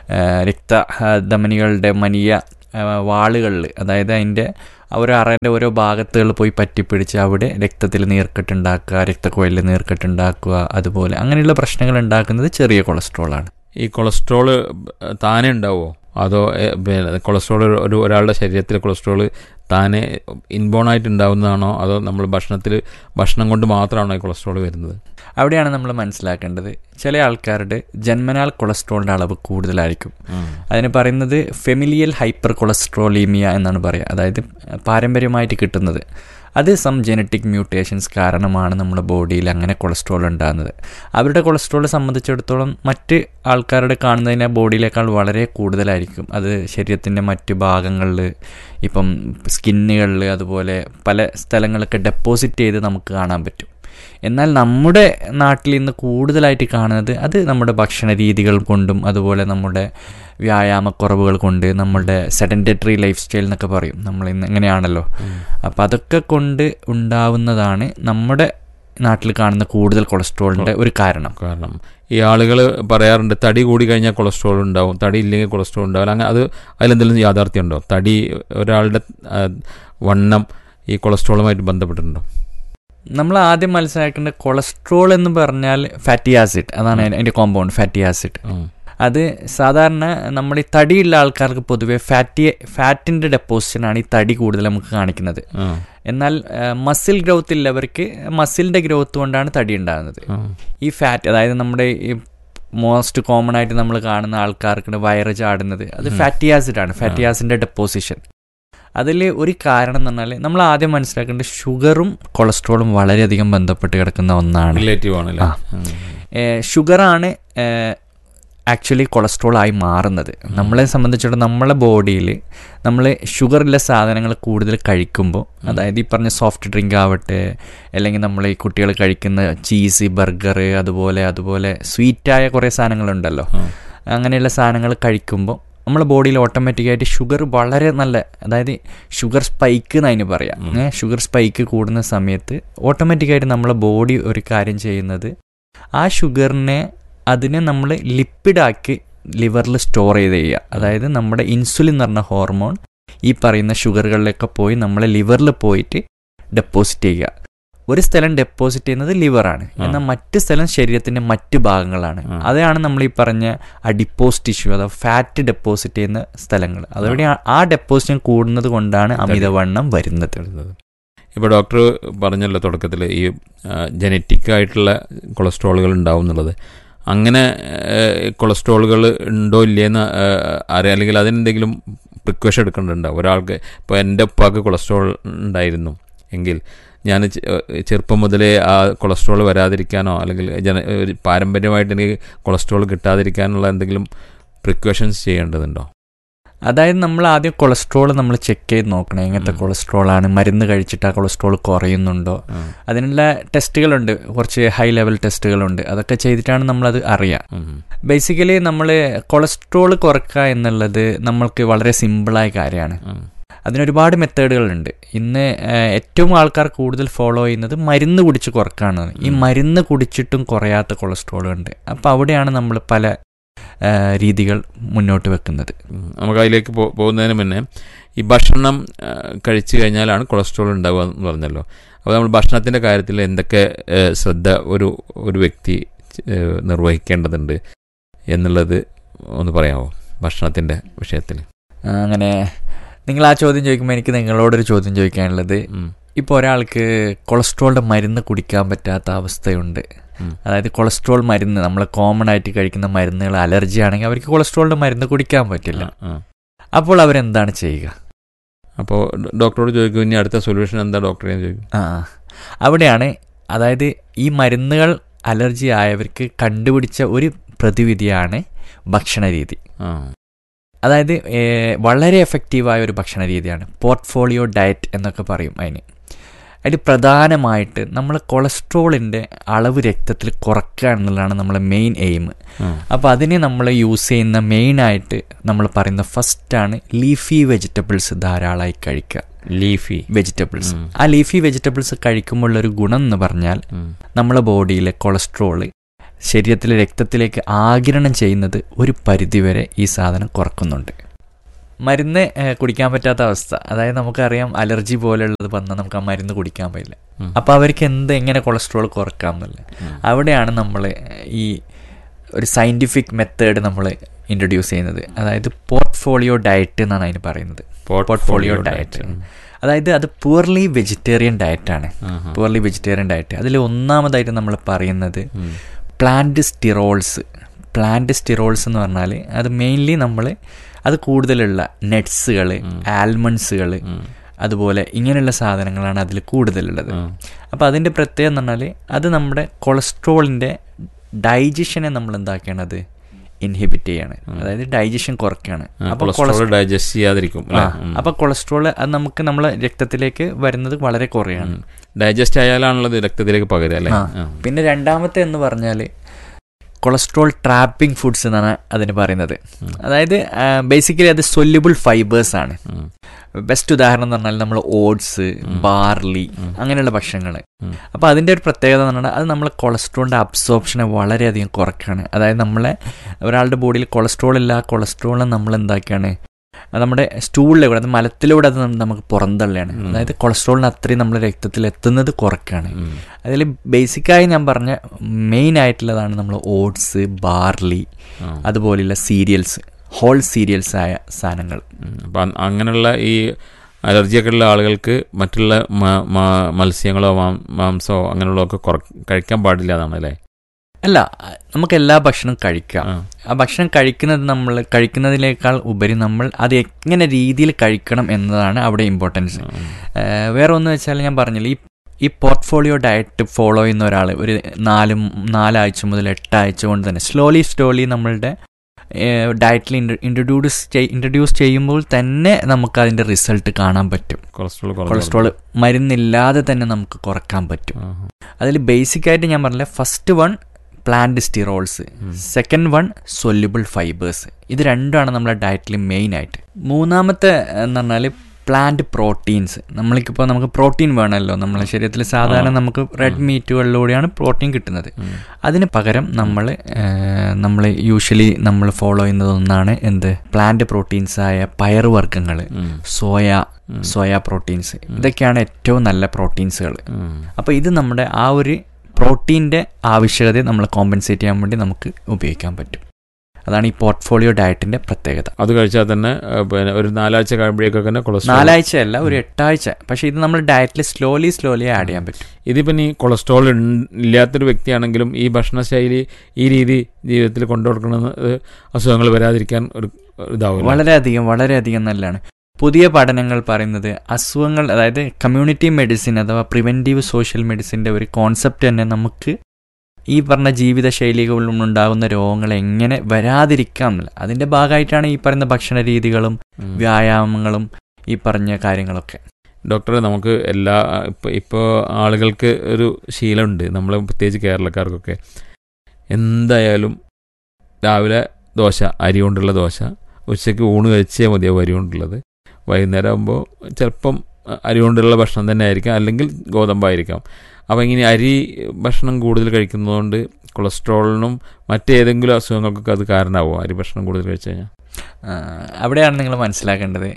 രക്തധമനികളുടെ മനിയ വാളുകളിൽ, അതായത് അതിൻ്റെ ഒരു അറേൻ്റെ ഓരോ ഭാഗത്തുകൾ പോയി പറ്റിപ്പിടിച്ച് അവിടെ രക്തത്തിൽ നീർക്കെട്ടുണ്ടാക്കുക, രക്തക്കുഴലിൽ നീർക്കെട്ടുണ്ടാക്കുക, അതുപോലെ അങ്ങനെയുള്ള പ്രശ്നങ്ങൾ ഉണ്ടാക്കുന്നത് ചെറിയ കൊളസ്ട്രോളാണ്. ഈ കൊളസ്ട്രോൾ താനെ ഉണ്ടാവുമോ അതോ കൊളസ്ട്രോൾ ഒരു ഒരാളുടെ ശരീരത്തിൽ കൊളസ്ട്രോൾ താനെ ഇൻബോണായിട്ട് ഉണ്ടാവുന്നതാണോ അതോ നമ്മൾ ഭക്ഷണത്തിൽ ഭക്ഷണം കൊണ്ട് മാത്രമാണോ ഈ കൊളസ്ട്രോൾ വരുന്നത്? അവിടെയാണ് നമ്മൾ മനസ്സിലാക്കേണ്ടത്. ചില ആൾക്കാരുടെ ജന്മനാൽ കൊളസ്ട്രോളിൻ്റെ അളവ് കൂടുതലായിരിക്കും. അതിന് പറയുന്നത് ഫെമിലിയൽ ഹൈപ്പർ കൊളസ്ട്രോളീമിയ എന്നാണ് പറയുക. അതായത് പാരമ്പര്യമായിട്ട് കിട്ടുന്നത്. അത് സം ജനറ്റിക് മ്യൂട്ടേഷൻസ് കാരണമാണ് നമ്മുടെ ബോഡിയിൽ അങ്ങനെ കൊളസ്ട്രോൾ ഉണ്ടാകുന്നത്. അവരുടെ കൊളസ്ട്രോൾ സംബന്ധിച്ചിടത്തോളം മറ്റ് ആൾക്കാരുടെ കാണുന്നതിന് ബോഡിയിലേക്കാൾ വളരെ കൂടുതലായിരിക്കും. അത് ശരീരത്തിൻ്റെ മറ്റ് ഭാഗങ്ങളിൽ, ഇപ്പം സ്കിന്നുകളിൽ, അതുപോലെ പല സ്ഥലങ്ങളൊക്കെ ഡെപ്പോസിറ്റ് ചെയ്ത് നമുക്ക് കാണാൻ പറ്റും. എന്നാൽ നമ്മുടെ നാട്ടിൽ ഇന്ന് കൂടുതലായിട്ട് കാണുന്നത് അത് നമ്മുടെ ഭക്ഷണ രീതികൾ കൊണ്ടും അതുപോലെ നമ്മുടെ വ്യായാമക്കുറവുകൾ കൊണ്ട്, നമ്മളുടെ സെഡൻറ്ററി ലൈഫ് സ്റ്റൈൽ എന്നൊക്കെ പറയും നമ്മൾ ഇന്ന് എങ്ങനെയാണല്ലോ. അപ്പം അതൊക്കെ കൊണ്ട് ഉണ്ടാവുന്നതാണ് നമ്മുടെ നാട്ടിൽ കാണുന്ന കൂടുതൽ കൊളസ്ട്രോളിൻ്റെ ഒരു കാരണം. കാരണം ഈ ആളുകൾ പറയാറുണ്ട് തടി കൂടി കഴിഞ്ഞാൽ കൊളസ്ട്രോൾ ഉണ്ടാവും, തടി ഇല്ലെങ്കിൽ കൊളസ്ട്രോൾ ഉണ്ടാവില്ല. അങ്ങനെ അത് അതിലെന്തെങ്കിലും യാഥാർത്ഥ്യം ഉണ്ടോ? തടി ഒരാളുടെ വണ്ണം ഈ കൊളസ്ട്രോളുമായിട്ട് ബന്ധപ്പെട്ടിട്ടുണ്ടോ? നമ്മൾ ആദ്യം മനസ്സിലാക്കേണ്ട കൊളസ്ട്രോൾ എന്ന് പറഞ്ഞാൽ ഫാറ്റി ആസിഡ്, അതാണ് അതിൻ്റെ കോമ്പൗണ്ട് ഫാറ്റി ആസിഡ്. അത് സാധാരണ നമ്മൾ ഈ തടിയുള്ള ആൾക്കാർക്ക് പൊതുവെ ഫാറ്റി ഫാറ്റിൻ്റെ ഡെപ്പോസിഷനാണ് ഈ തടി കൂടുതൽ നമുക്ക് കാണിക്കുന്നത്. എന്നാൽ മസിൽ ഗ്രോത്ത് ഉള്ളവർക്ക് മസിലിൻ്റെ ഗ്രോത്ത് കൊണ്ടാണ് തടി ഉണ്ടാകുന്നത്. ഈ ഫാറ്റ്, അതായത് നമ്മുടെ ഈ മോസ്റ്റ് കോമൺ ആയിട്ട് നമ്മൾ കാണുന്ന ആൾക്കാർക്ക് വയറ് ചാടുന്നത് അത് ഫാറ്റി ആസിഡാണ്, ഫാറ്റി ആസിഡിൻ്റെ ഡെപ്പോസിഷൻ. അതിൽ ഒരു കാരണം എന്ന് പറഞ്ഞാൽ നമ്മൾ ആദ്യം മനസ്സിലാക്കേണ്ടത് ഷുഗറും കൊളസ്ട്രോളും വളരെയധികം ബന്ധപ്പെട്ട് കിടക്കുന്ന ഒന്നാണ്. റിലേറ്റീവ് ആണല്ലേ. ഷുഗറാണ് ആക്ച്വലി കൊളസ്ട്രോൾ ആയി മാറുന്നത്. നമ്മളെ സംബന്ധിച്ചിടത്തോളം നമ്മളെ ബോഡിയിൽ നമ്മൾ ഷുഗറുള്ള സാധനങ്ങൾ കൂടുതൽ കഴിക്കുമ്പോൾ, അതായത് ഈ പറഞ്ഞ സോഫ്റ്റ് ഡ്രിങ്ക് ആവട്ടെ, അല്ലെങ്കിൽ നമ്മൾ ഈ കുട്ടികൾ കഴിക്കുന്ന ചീസ്, ബർഗർ, അതുപോലെ അതുപോലെ സ്വീറ്റായ കുറേ സാധനങ്ങളുണ്ടല്ലോ, അങ്ങനെയുള്ള സാധനങ്ങൾ കഴിക്കുമ്പോൾ നമ്മളെ ബോഡിയിൽ ഓട്ടോമാറ്റിക്കായിട്ട് ഷുഗർ വളരെ നല്ല, അതായത് ഷുഗർ സ്പൈക്ക് എന്ന് അതിന് പറയാം. ഷുഗർ സ്പൈക്ക് കൂടുന്ന സമയത്ത് ഓട്ടോമാറ്റിക്കായിട്ട് നമ്മളെ ബോഡി ഒരു കാര്യം ചെയ്യുന്നത് ആ ഷുഗറിനെ അതിനെ നമ്മൾ ലിപ്പിഡാക്കി ലിവറിൽ സ്റ്റോർ ചെയ്ത് ചെയ്യുക. അതായത് നമ്മുടെ ഇൻസുലിൻ എന്ന് പറഞ്ഞ ഹോർമോൺ ഈ പറയുന്ന ഷുഗറുകളിലൊക്കെ പോയി നമ്മളെ ലിവറിൽ പോയിട്ട് ഡെപ്പോസിറ്റ് ചെയ്യുക. ഒരു സ്ഥലം ഡെപ്പോസിറ്റ് ചെയ്യുന്നത് ലിവറാണ്, എന്നാൽ മറ്റ് സ്ഥലം ശരീരത്തിൻ്റെ മറ്റ് ഭാഗങ്ങളാണ്. അതാണ് നമ്മൾ ഈ പറഞ്ഞ അഡിപ്പോസ് ടിഷ്യൂ അഥവാ ഫാറ്റ് ഡെപ്പോസിറ്റ് ചെയ്യുന്ന സ്ഥലങ്ങൾ. അതോടെ ആ ഡെപ്പോസിഷൻ കൂടുന്നത് കൊണ്ടാണ് അമിതവണ്ണം വരുന്നത്. ഇപ്പോൾ ഡോക്ടർ പറഞ്ഞല്ലോ തുടക്കത്തിൽ ഈ ജനറ്റിക് ആയിട്ടുള്ള കൊളസ്ട്രോളുകൾ ഉണ്ടാവും എന്നുള്ളത്. അങ്ങനെ കൊളസ്ട്രോളുകൾ ഉണ്ടോ ഇല്ലേന്ന് അറിയാം, അല്ലെങ്കിൽ അതിനെന്തെങ്കിലും പ്രിക്കോഷൻ എടുക്കേണ്ടതുണ്ടോ? ഒരാൾക്ക് ഇപ്പോൾ എൻ്റെ ഉപ്പാക്ക് കൊളസ്ട്രോൾ ഉണ്ടായിരുന്നു എങ്കിൽ ഞാൻ ചെറുപ്പം മുതലേ ആ കൊളസ്ട്രോൾ വരാതിരിക്കാനോ അല്ലെങ്കിൽ ജന പാരമ്പര്യമായിട്ട് എനിക്ക് കൊളസ്ട്രോൾ കിട്ടാതിരിക്കാനുള്ള എന്തെങ്കിലും പ്രിക്കോഷൻസ് ചെയ്യേണ്ടതുണ്ടോ? അതായത് നമ്മൾ ആദ്യം കൊളസ്ട്രോൾ നമ്മൾ ചെക്ക് ചെയ്ത് നോക്കണം, എങ്ങനത്തെ കൊളസ്ട്രോളാണ്, മരുന്ന് കഴിച്ചിട്ട് ആ കൊളസ്ട്രോൾ കുറയുന്നുണ്ടോ. അതിനുള്ള ടെസ്റ്റുകളുണ്ട്, കുറച്ച് ഹൈ ലെവൽ ടെസ്റ്റുകളുണ്ട്. അതൊക്കെ ചെയ്തിട്ടാണ് നമ്മളത് അറിയുക. ബേസിക്കലി നമ്മൾ കൊളസ്ട്രോൾ കുറയ്ക്കുക എന്നുള്ളത് നമ്മൾക്ക് വളരെ സിമ്പിളായ കാര്യമാണ്. അതിനൊരുപാട് മെത്തേഡുകളുണ്ട്. ഇന്ന് ഏറ്റവും ആൾക്കാർ കൂടുതൽ ഫോളോ ചെയ്യുന്നത് മരുന്ന് കുടിച്ച് കുറക്കാണ്. ഈ മരുന്ന് കുടിച്ചിട്ടും കുറയാത്ത കൊളസ്ട്രോളുണ്ട്. അപ്പോൾ അവിടെയാണ് നമ്മൾ പല രീതികൾ മുന്നോട്ട് വെക്കുന്നത്. നമുക്ക് അതിലേക്ക് പോകുന്നതിന് മുന്നേ ഈ ഭക്ഷണം കഴിച്ചു കഴിഞ്ഞാലാണ് കൊളസ്ട്രോൾ ഉണ്ടാവുക എന്ന് പറഞ്ഞല്ലോ. അപ്പോൾ നമ്മൾ ഭക്ഷണത്തിൻ്റെ കാര്യത്തിൽ എന്തൊക്കെ ശ്രദ്ധ ഒരു ഒരു വ്യക്തി നിർവഹിക്കേണ്ടതുണ്ട് എന്നുള്ളത് ഒന്ന് പറയാമോ ഭക്ഷണത്തിൻ്റെ വിഷയത്തിൽ? അങ്ങനെ നിങ്ങൾ ആ ചോദ്യം ചോദിക്കുമ്പോൾ എനിക്ക് നിങ്ങളോടൊരു ചോദ്യം ചോദിക്കാനുള്ളത്, ഇപ്പോൾ ഒരാൾക്ക് കൊളസ്ട്രോളിൻ്റെ മരുന്ന് കുടിക്കാൻ പറ്റാത്ത അവസ്ഥയുണ്ട്. അതായത് കൊളസ്ട്രോൾ മരുന്ന് നമ്മൾ കോമൺ ആയിട്ട് കഴിക്കുന്ന മരുന്നുകൾ അലർജി ആണെങ്കിൽ അവർക്ക് കൊളസ്ട്രോളിൻ്റെ മരുന്ന് കുടിക്കാൻ പറ്റില്ല. അപ്പോൾ അവരെന്താണ് ചെയ്യുക? അപ്പോൾ ഡോക്ടറോട് ചോദിക്കും, ഇനി അടുത്ത സൊല്യൂഷൻ എന്താ ഡോക്ടറെ ചോദിക്കും. ആ അവിടെയാണ്, അതായത് ഈ മരുന്നുകൾ അലർജി ആയവർക്ക് കണ്ടുപിടിച്ച ഒരു പ്രതിവിധിയാണ് ഭക്ഷണ രീതി. അതായത് വളരെ എഫക്റ്റീവായ ഒരു ഭക്ഷണ രീതിയാണ് പോർട്ട്ഫോളിയോ ഡയറ്റ് എന്നൊക്കെ പറയും അതിന്. അതിൽ പ്രധാനമായിട്ട് നമ്മൾ കൊളസ്ട്രോളിൻ്റെ അളവ് രക്തത്തിൽ കുറയ്ക്കുക എന്നുള്ളതാണ് നമ്മളെ മെയിൻ എയിം. അപ്പോൾ അതിന് നമ്മൾ യൂസ് ചെയ്യുന്ന മെയിനായിട്ട് നമ്മൾ പറയുന്ന ഫസ്റ്റാണ് ലീഫി വെജിറ്റബിൾസ് ധാരാളമായി കഴിക്കുക. ലീഫി വെജിറ്റബിൾസ് ആ ലീഫി വെജിറ്റബിൾസ് കഴിക്കുമ്പോഴുള്ളൊരു ഗുണം എന്ന് പറഞ്ഞാൽ നമ്മളെ ബോഡിയിലെ കൊളസ്ട്രോള് ശരീരത്തിലെ രക്തത്തിലേക്ക് ആഗിരണം ചെയ്യുന്നത് ഒരു പരിധിവരെ ഈ സാധനം കുറക്കുന്നുണ്ട്. മരുന്ന് കുടിക്കാൻ പറ്റാത്ത അവസ്ഥ, അതായത് നമുക്കറിയാം അലർജി പോലെയുള്ളത് വന്നാൽ നമുക്ക് ആ മരുന്ന് കുടിക്കാൻ പറ്റില്ല. അപ്പോൾ അവർക്ക് എന്ത് എങ്ങനെ കൊളസ്ട്രോൾ കുറക്കാം എന്നുള്ളത്, അവിടെയാണ് നമ്മൾ ഈ ഒരു സയൻറ്റിഫിക് മെത്തേഡ് നമ്മൾ ഇൻട്രൊഡ്യൂസ് ചെയ്യുന്നത്. അതായത് പോർട്ട്ഫോളിയോ ഡയറ്റ് എന്നാണ് അതിന് പറയുന്നത്. പോർട്ട്ഫോളിയോ ഡയറ്റ് അതായത് അത് purely vegetarian ഡയറ്റാണ്. Purely vegetarian diet അതിൽ ഒന്നാമതായിട്ട് നമ്മൾ പറയുന്നത് പ്ലാന്റ് സ്റ്റിറോൾസ്. പ്ലാന്റ് സ്റ്റിറോൾസ് എന്ന് പറഞ്ഞാൽ അത് മെയിൻലി നമ്മൾ അത് കൂടുതലുള്ള നട്ട്സുകൾ, ആൽമണ്ട്സുകൾ, അതുപോലെ ഇങ്ങനെയുള്ള സാധനങ്ങളാണ് അതിൽ കൂടുതലുള്ളത്. അപ്പോൾ അതിൻ്റെ പ്രത്യേകത എന്ന് പറഞ്ഞാൽ അത് നമ്മുടെ കൊളസ്ട്രോളിൻ്റെ ഡൈജഷനെ നമ്മൾ എന്താക്കുകയാണത് ഇൻഹിബിറ്റ് ചെയ്യാണ്, അതായത് ഡൈജഷൻ കുറയ്ക്കുകയാണ്. അപ്പോൾ കൊളസ്ട്രോൾ ഡൈജസ്റ്റ് ചെയ്യാതിരിക്കും. അപ്പോൾ കൊളസ്ട്രോൾ അത് നമുക്ക് നമ്മളെ രക്തത്തിലേക്ക് വരുന്നത് വളരെ കുറയാണ്. ഡൈജസ്റ്റ് ആയാലാണുള്ളത് രക്തത്തിലേക്ക് പകരുക അല്ലേ. പിന്നെ രണ്ടാമത്തെ എന്ന് പറഞ്ഞാൽ കൊളസ്ട്രോൾ ട്രാപ്പിംഗ് ഫുഡ്സ് എന്നാണ് അതിന് പറയുന്നത്. അതായത് ബേസിക്കലി അത് സൊല്യൂബിൾ ഫൈബേഴ്സ് ആണ്. ബെസ്റ്റ് ഉദാഹരണം എന്ന് പറഞ്ഞാൽ നമ്മൾ ഓട്സ്, ബാർലി അങ്ങനെയുള്ള ഭക്ഷണങ്ങൾ. അപ്പോൾ അതിൻ്റെ ഒരു പ്രത്യേകത എന്ന് പറഞ്ഞാൽ അത് നമ്മളെ കൊളസ്ട്രോളിൻ്റെ അബ്സോർപ്ഷനെ വളരെയധികം കുറയ്ക്കുകയാണ്. അതായത് നമ്മളെ ഒരാളുടെ ബോഡിയിൽ കൊളസ്ട്രോൾ ഇല്ല, കൊളസ്ട്രോളിനെ നമ്മൾ എന്താക്കുകയാണ് നമ്മുടെ സ്റ്റൂളിലൂടെ, അത് മലത്തിലൂടെ അത് നമുക്ക് പുറന്തള്ളിയാണ്. അതായത് കൊളസ്ട്രോളിന് അത്രയും നമ്മുടെ രക്തത്തിൽ എത്തുന്നത് കുറയ്ക്കുകയാണ്. അതിൽ ബേസിക്കായി ഞാൻ പറഞ്ഞ മെയിൻ ആയിട്ടുള്ളതാണ് നമ്മൾ ഓട്സ്, ബാർലി, അതുപോലെയുള്ള സീരിയൽസ്, ഹോൾ സീരിയൽസ് ആയ സാധനങ്ങൾ. അപ്പം അങ്ങനെയുള്ള ഈ അലർജിയൊക്കെ ഉള്ള ആളുകൾക്ക് മറ്റുള്ള മത്സ്യങ്ങളോ മാംസമോ അങ്ങനെയുള്ളതൊക്കെ കുറ കഴിക്കാൻ പാടില്ല എന്നാണ് അല്ലേ? അല്ല, നമുക്ക് എല്ലാ ഭക്ഷണവും കഴിക്കാം. ആ ഭക്ഷണം കഴിക്കുന്നത് നമ്മൾ കഴിക്കുന്നതിനേക്കാൾ ഉപരി നമ്മൾ അത് എങ്ങനെ രീതിയിൽ കഴിക്കണം എന്നതാണ് അവിടെ ഇമ്പോർട്ടൻസ്. വേറെ ഒന്ന് വെച്ചാൽ ഞാൻ പറഞ്ഞില്ല, ഈ ഈ പോർട്ട്ഫോളിയോ ഡയറ്റ് ഫോളോ ചെയ്യുന്ന ഒരാൾ ഒരു നാലും നാലാഴ്ച മുതൽ എട്ടാഴ്ച കൊണ്ട് തന്നെ സ്ലോലി സ്ലോലി നമ്മളുടെ ഡയറ്റിൽ ഇൻട്രൊഡ്യൂസ് ഇൻട്രൊഡ്യൂസ് ചെയ്യുമ്പോൾ തന്നെ നമുക്ക് അതിൻ്റെ റിസൾട്ട് കാണാൻ പറ്റും. കൊളസ്ട്രോൾ കൊളസ്ട്രോൾ മരുന്നില്ലാതെ തന്നെ നമുക്ക് കുറയ്ക്കാൻ പറ്റും. അതിൽ ബേസിക്കായിട്ട് ഞാൻ പറഞ്ഞില്ല, first one plant sterols, second one soluble fibres. ഇത് രണ്ടുമാണ് നമ്മളെ ഡയറ്റിൽ മെയിനായിട്ട്. മൂന്നാമത്തെ എന്ന് പറഞ്ഞാൽ പ്ലാന്റ് പ്രോട്ടീൻസ്. നമ്മൾക്കിപ്പോൾ നമുക്ക് പ്രോട്ടീൻ വേണമല്ലോ നമ്മളെ ശരീരത്തിൽ. സാധാരണ നമുക്ക് റെഡ് മീറ്റുകളിലൂടെയാണ് പ്രോട്ടീൻ കിട്ടുന്നത്. അതിന് പകരം നമ്മൾ നമ്മൾ യൂഷ്വലി നമ്മൾ ഫോളോ ചെയ്യുന്നത് ഒന്നാണ് എന്ത്, പ്ലാന്റ് പ്രോട്ടീൻസായ പയറുവർഗ്ഗങ്ങൾ, സോയ സോയ പ്രോട്ടീൻസ്. ഇതൊക്കെയാണ് ഏറ്റവും നല്ല പ്രോട്ടീൻസുകൾ. അപ്പോൾ ഇത് നമ്മുടെ ആ ഒരു പ്രോട്ടീൻ്റെ ആവശ്യകതയെ നമ്മൾ കോമ്പൻസേറ്റ് ചെയ്യാൻ വേണ്ടി നമുക്ക് ഉപയോഗിക്കാൻ പറ്റും. അതാണ് ഈ പോർട്ട്ഫോളിയോ ഡയറ്റിൻ്റെ പ്രത്യേകത. അത് കഴിച്ചാൽ തന്നെ പിന്നെ ഒരു നാലാഴ്ച കഴിയുമ്പോഴേക്കൊക്കെ തന്നെ കൊളസ്ട്രോൾ, നാലാഴ്ച അല്ല ഒരു എട്ടാഴ്ച, പക്ഷേ ഇത് നമ്മൾ ഡയറ്റിൽ സ്ലോലി സ്ലോലി ആഡ് ചെയ്യാൻ പറ്റും. ഇതിപ്പം ഈ കൊളസ്ട്രോൾ ഇല്ലാത്തൊരു വ്യക്തിയാണെങ്കിലും ഈ ഭക്ഷണശൈലി ഈ രീതി ജീവിതത്തിൽ കൊണ്ടുകൊടുക്കുന്നത് അസുഖങ്ങൾ വരാതിരിക്കാൻ ഒരു ഇതാവും. വളരെയധികം വളരെയധികം നല്ലതാണ്. പുതിയ പഠനങ്ങൾ പറയുന്നത് അസുഖങ്ങൾ, അതായത് കമ്മ്യൂണിറ്റി മെഡിസിൻ അഥവാ പ്രിവെൻറ്റീവ് സോഷ്യൽ മെഡിസിൻ്റെ ഒരു കോൺസെപ്റ്റ് തന്നെ നമുക്ക് ഈ പറഞ്ഞ ജീവിതശൈലികളിൽ ഉണ്ടാകുന്ന രോഗങ്ങൾ എങ്ങനെ വരാതിരിക്കാം എന്നില്ല. അതിൻ്റെ ഭാഗമായിട്ടാണ് ഈ പറയുന്ന ഭക്ഷണ രീതികളും വ്യായാമങ്ങളും ഈ പറഞ്ഞ കാര്യങ്ങളൊക്കെ. ഡോക്ടറെ, നമുക്ക് എല്ലാ ഇപ്പോൾ ഇപ്പോൾ ആളുകൾക്ക് ഒരു ശീലമുണ്ട്, നമ്മൾ പ്രത്യേകിച്ച് കേരളക്കാർക്കൊക്കെ എന്തായാലും രാവിലെ ദോശ, അരി കൊണ്ടുള്ള ദോശ, ഉച്ചയ്ക്ക് ഊണ് കഴിച്ചേ മതിയാവും അരി കൊണ്ടുള്ളത്, വൈകുന്നേരം ആകുമ്പോൾ ചിലപ്പം അരി കൊണ്ടുള്ള ഭക്ഷണം തന്നെ ആയിരിക്കാം, അല്ലെങ്കിൽ ഗോതമ്പായിരിക്കാം. അപ്പോൾ ഇങ്ങനെ അരി ഭക്ഷണം കൂടുതൽ കഴിക്കുന്നതുകൊണ്ട് കൊളസ്ട്രോളിനും മറ്റേതെങ്കിലും അസുഖങ്ങൾക്കൊക്കെ അത് കാരണമാവുമോ അരി ഭക്ഷണം കൂടുതൽ കഴിച്ചു കഴിഞ്ഞാൽ? അവിടെയാണ് നിങ്ങൾ മനസ്സിലാക്കേണ്ടത്,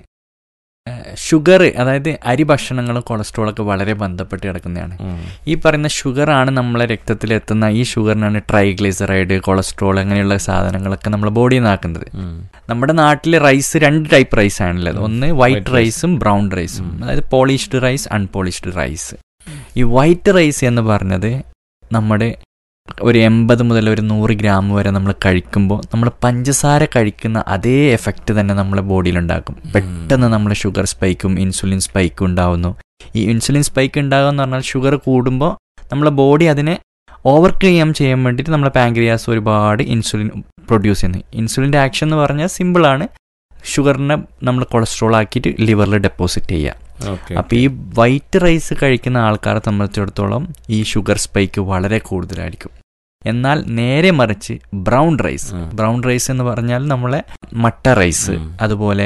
ഷുഗർ, അതായത് അരി ഭക്ഷണങ്ങളും കൊളസ്ട്രോളൊക്കെ വളരെ ബന്ധപ്പെട്ട് കിടക്കുന്നതാണ്. ഈ പറയുന്ന ഷുഗറാണ് നമ്മളെ രക്തത്തിലെത്തുന്ന, ഈ ഷുഗറിനാണ് ട്രൈഗ്ലിസറൈഡ്, കൊളസ്ട്രോൾ അങ്ങനെയുള്ള സാധനങ്ങളൊക്കെ നമ്മളെ ബോഡിയിൽ നിന്നാക്കുന്നത്. നമ്മുടെ നാട്ടിൽ റൈസ് രണ്ട് ടൈപ്പ് റൈസ് ആണുള്ളത്, ഒന്ന് വൈറ്റ് റൈസും ബ്രൗൺ റൈസും, അതായത് പോളിഷ്ഡ് റൈസ്, അൺപോളിഷ്ഡ് റൈസ്. ഈ വൈറ്റ് റൈസ് എന്ന് പറഞ്ഞത് നമ്മുടെ ഒരു എൺപത് മുതൽ ഒരു നൂറ് ഗ്രാം വരെ നമ്മൾ കഴിക്കുമ്പോൾ നമ്മൾ പഞ്ചസാര കഴിക്കുന്ന അതേ എഫക്റ്റ് തന്നെ നമ്മളെ ബോഡിയിലുണ്ടാക്കും. പെട്ടെന്ന് നമ്മൾ ഷുഗർ സ്പൈക്കും ഇൻസുലിൻ സ്പൈക്കും ഉണ്ടാവുന്നു. ഈ ഇൻസുലിൻ സ്പൈക്ക് ഉണ്ടാകുക എന്ന് പറഞ്ഞാൽ ഷുഗർ കൂടുമ്പോൾ നമ്മളെ ബോഡി അതിനെ ഓവർകം ചെയ്യാൻ വേണ്ടിയിട്ട് നമ്മളെ പാങ്ക്രിയാസ് ഒരുപാട് ഇൻസുലിൻ പ്രൊഡ്യൂസ് ചെയ്യുന്നു. ഇൻസുലിൻ്റെ ആക്ഷൻ എന്ന് പറഞ്ഞാൽ സിമ്പിളാണ്, ഷുഗറിനെ നമ്മൾ കൊളസ്ട്രോൾ ആക്കിയിട്ട് ലിവറിൽ ഡെപ്പോസിറ്റ് ചെയ്യുക. അപ്പോൾ ഈ വൈറ്റ് റൈസ് കഴിക്കുന്ന ആൾക്കാരെ സംബന്ധിച്ചിടത്തോളം ഈ ഷുഗർ സ്പൈക്ക് വളരെ കൂടുതലായിരിക്കും. എന്നാൽ നേരെ മറിച്ച് ബ്രൗൺ റൈസ്, ബ്രൗൺ റൈസ് എന്ന് പറഞ്ഞാൽ നമ്മളെ മട്ട റൈസ്, അതുപോലെ